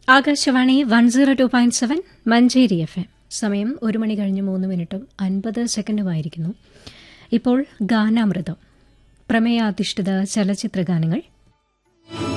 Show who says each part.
Speaker 1: Akashvani 102.7 Manjeri FM. സമയം 1 മണി കഴിഞ്ഞ് 3 മിനിറ്റും 50 സെക്കൻഡുമായിരിക്കുന്നു. ഇപ്പോൾ ഗാനാമൃതം, പ്രമേയാധിഷ്ഠിത ചലച്ചിത്ര ഗാനങ്ങൾ.